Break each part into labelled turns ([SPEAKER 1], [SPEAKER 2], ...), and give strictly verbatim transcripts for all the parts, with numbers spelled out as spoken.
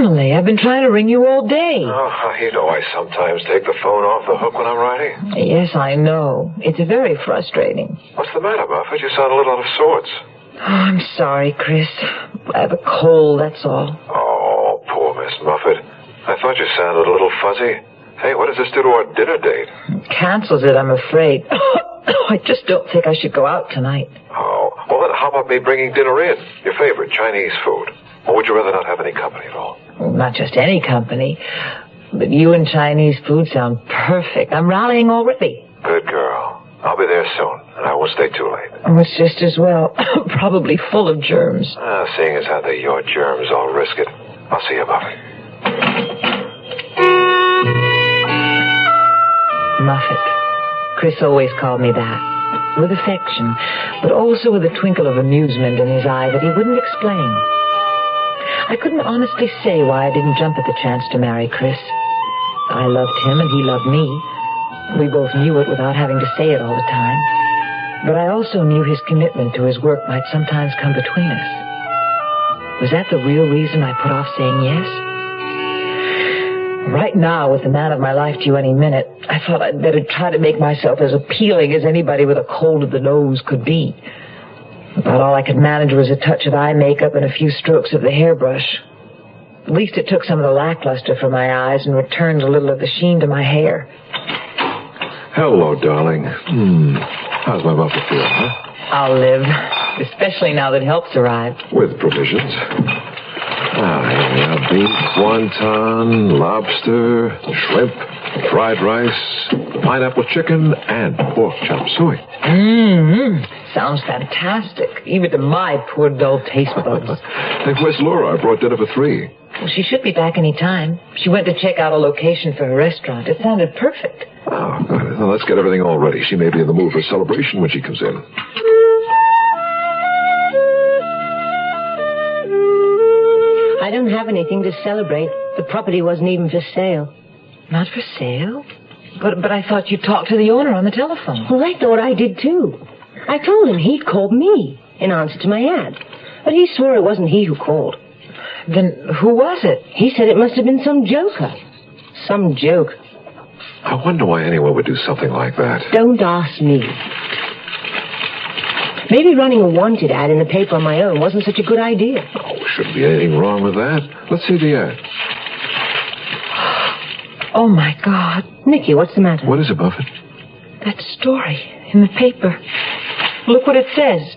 [SPEAKER 1] Finally, I've been trying to ring you all day.
[SPEAKER 2] Oh, you know I sometimes take the phone off the hook when I'm writing.
[SPEAKER 1] Yes, I know. It's very frustrating.
[SPEAKER 2] What's the matter, Muffet? You sound a little out of sorts.
[SPEAKER 1] Oh, I'm sorry, Chris. I have a cold, that's all.
[SPEAKER 2] Oh, poor Miss Muffet. I thought you sounded a little fuzzy. Hey, what does this do to our dinner date?
[SPEAKER 1] It cancels it, I'm afraid. I just don't think I should go out tonight.
[SPEAKER 2] Oh, well then how about me bringing dinner in? Your favorite Chinese food. Or would you rather not have any company at all?
[SPEAKER 1] Well, not just any company, but you and Chinese food sound perfect. I'm rallying already.
[SPEAKER 2] Good girl. I'll be there soon, and I won't stay too late.
[SPEAKER 1] Oh, it's just as well. Probably full of germs.
[SPEAKER 2] Ah, seeing as how they're your germs, I'll risk it. I'll see you, Muffet.
[SPEAKER 1] Muffet. Chris always called me that. With affection, but also with a twinkle of amusement in his eye that he wouldn't explain. I couldn't honestly say why I didn't jump at the chance to marry Chris. I loved him and he loved me. We both knew it without having to say it all the time. But I also knew his commitment to his work might sometimes come between us. Was that the real reason I put off saying yes? Right now, with the man of my life due any minute, I thought I'd better try to make myself as appealing as anybody with a cold of the nose could be. About all I could manage was a touch of eye makeup and a few strokes of the hairbrush. At least it took some of the lackluster from my eyes and returned a little of the sheen to my hair.
[SPEAKER 2] Hello, darling. Hmm. How's my muffet feel, huh?
[SPEAKER 1] I'll live, especially now that help's arrived.
[SPEAKER 2] With provisions. Ah, here we are. Beef, wonton, lobster, shrimp, fried rice, pineapple chicken, and pork chop suey.
[SPEAKER 1] Mmm. Sounds fantastic, even to my poor dull taste buds.
[SPEAKER 2] Hey, where's Laura? I brought dinner for three.
[SPEAKER 1] Well, she should be back any time. She went to check out a location for her restaurant. It sounded perfect.
[SPEAKER 2] Oh, good. Well, let's get everything all ready. She may be in the mood for a celebration when she comes in.
[SPEAKER 3] I don't have anything to celebrate. The property wasn't even for sale.
[SPEAKER 1] Not for sale? But but I thought you talked to the owner on the telephone.
[SPEAKER 3] Well, I thought I did, too. I told him he'd called me in answer to my ad. But he swore it wasn't he who called.
[SPEAKER 1] Then who was it?
[SPEAKER 3] He said it must have been some joker. Some joke.
[SPEAKER 2] I wonder why anyone would do something like that.
[SPEAKER 3] Don't ask me. Maybe running a wanted ad in the paper on my own wasn't such a good idea.
[SPEAKER 2] Oh, shouldn't be anything wrong with that. Let's see the ad.
[SPEAKER 1] Oh, my God.
[SPEAKER 3] Nicky, what's the matter?
[SPEAKER 2] What is it, Buffett?
[SPEAKER 1] That story in the paper. Look what it says.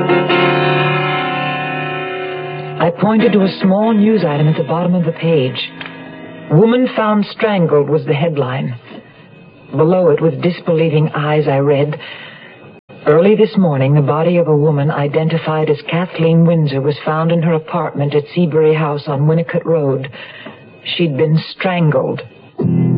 [SPEAKER 1] I pointed to a small news item at the bottom of the page. Woman found strangled was the headline. Below it, with disbelieving eyes, I read, early this morning, the body of a woman identified as Kathleen Windsor was found in her apartment at Seabury House on Winnicott Road. She'd been strangled.